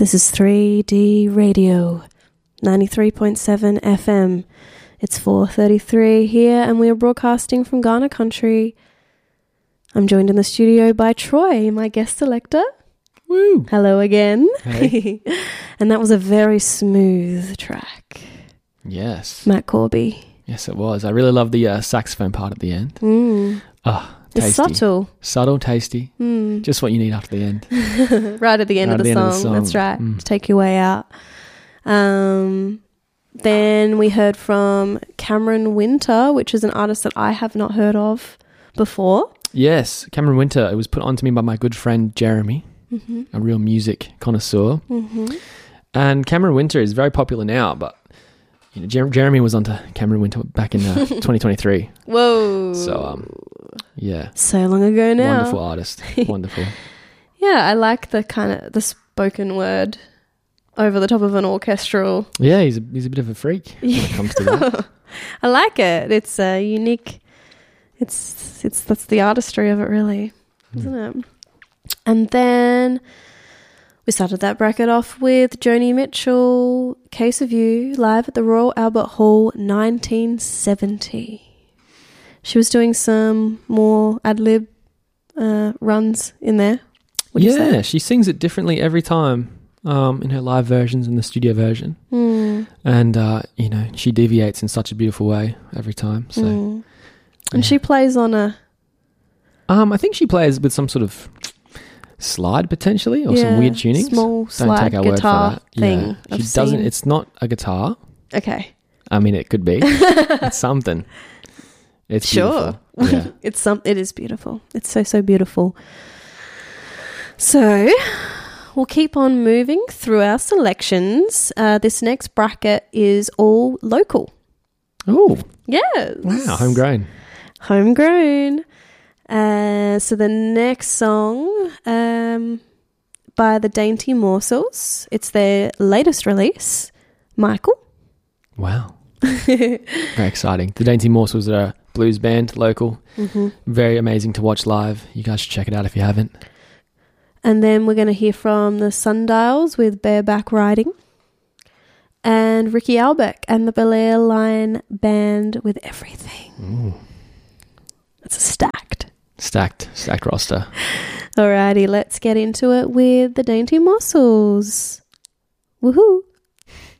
This is 3D Radio, 93.7 FM. It's 4:33 here, and we are broadcasting from Ghana country. I'm joined in the studio by Troy, my guest selector. Woo! Hello again. Hey. And that was a very smooth track. Yes. Matt Corby. Yes, it was. I really love the saxophone part at the end. Oh, tasty. It's subtle. Subtle, tasty. Just what you need after the end. Right at the end, of the song. That's right. To take your way out. Then we heard from Cameron Winter, which is an artist that I have not heard of before. Yes, Cameron Winter. It was put on to me by my good friend Jeremy, a real music connoisseur. And Cameron Winter is very popular now, but you know, Jeremy was onto Cameron Winter back in 2023. Whoa. So, yeah. So long ago now. Wonderful artist. Wonderful. Yeah, I like the kind of the spoken word over the top of an orchestral. Yeah, he's a bit of a freak when it comes to that. I like it. It's a unique. That's the artistry of it, really, isn't it? And then we started that bracket off with Joni Mitchell, Case of You, live at the Royal Albert Hall, 1970. She was doing some more ad-lib runs in there. Would you say? She sings it differently every time in her live versions and the studio version. And, you know, she deviates in such a beautiful way every time. So, And she plays on a... I think she plays with some sort of slide potentially or some weird tunings. Small Don't slide take our word for guitar that. thing. Yeah. She doesn't. It's not a guitar. Okay. I mean, it could be. It's something. It's sure. Beautiful. Yeah. It is beautiful. It's so beautiful. So we'll keep on moving through our selections. This next bracket is all local. Oh. Yes. Wow. Homegrown. So the next song by the Dainty Morsels. It's their latest release, Michael. Wow. Very exciting. The Dainty Morsels are a blues band, local. Very amazing to watch live. You guys should check it out if you haven't. And then we're going to hear from the Sundials with Bareback Riding. And Ricky Albeck and the Belair Line Band with Everything. Ooh. That's a stacked roster. Alrighty, let's get into it with the Dainty Morsels. Woohoo!